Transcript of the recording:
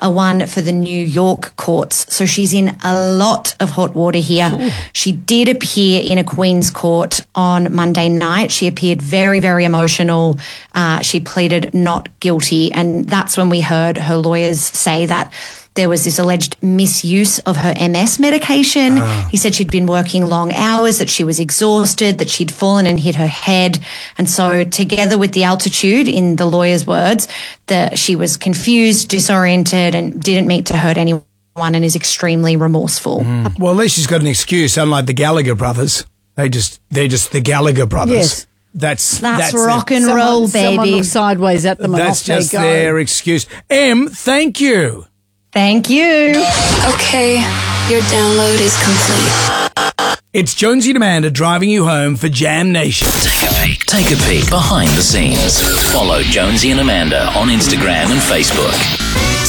a one for the New York courts. So she's in a lot of hot water here. Ooh. She did appear in a Queen's Court on Monday night. She appeared very, very emotional. She pleaded not guilty. And that's when we heard her lawyers say that there was this alleged misuse of her MS medication. He said she'd been working long hours, that she was exhausted, that she'd fallen and hit her head. And so together with the altitude, in the lawyer's words, that she was confused, disoriented, and didn't mean to hurt anyone and is extremely remorseful. Well, at least she's got an excuse, unlike the Gallagher brothers. They're just the Gallagher brothers. Yes. That's rock and roll, baby. Someone looks sideways at them and that's off they go. just their excuse. Em, thank you. Thank you. Okay, your download is complete. It's Jonesy and Amanda driving you home for Jam Nation. Take a peek behind the scenes. Follow Jonesy and Amanda on Instagram and Facebook.